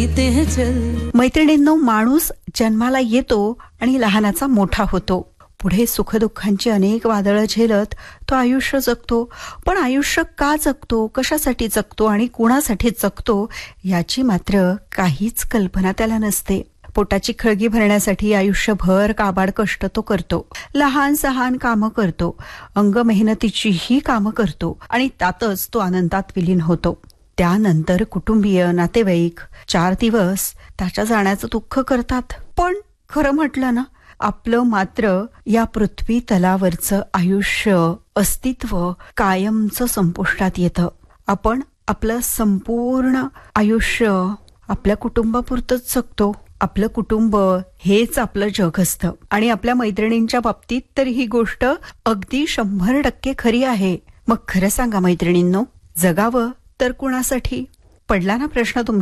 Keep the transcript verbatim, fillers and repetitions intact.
जीते हैं चल. मैत्रिणींनो, माणूस जन्माला येतो आणि लहानाचा मोठा होतो. पुढे सुखदुःखांची अनेक वादळं झेलत तो आयुष्य जगतो. पण आयुष्य का जगतो, कशासाठी जगतो आणि कुणासाठी जगतो याची मात्र काहीच कल्पना त्याला नसते. पोटाची खळगी भरण्यासाठी आयुष्यभर काबाड कष्ट तो करतो. लहान सहान कामं करतो, अंग मेहनतीचीही कामं करतो आणि त्यातच तो आनंदात विलीन होतो. त्यानंतर कुटुंबीय, नातेवाईक चार दिवस त्याच्या जाण्याचं दुःख करतात. पण खरं म्हटलं ना, आपलं मात्र या पृथ्वी तलावरचं आयुष्य, अस्तित्व कायमचं संपुष्टात येतं. आपण आपलं संपूर्ण आयुष्य आपल्या कुटुंबापुरतंच जगतो. आपलं कुटुंब हेच आपलं जग असतं. आणि आपल्या मैत्रिणींच्या बाबतीत तर ही गोष्ट अगदी शंभर टक्के खरी आहे. मग खरं सांगा मैत्रिणींनो, जगावं तर कुणासाठी? पडला ना प्रश्न तुमच्या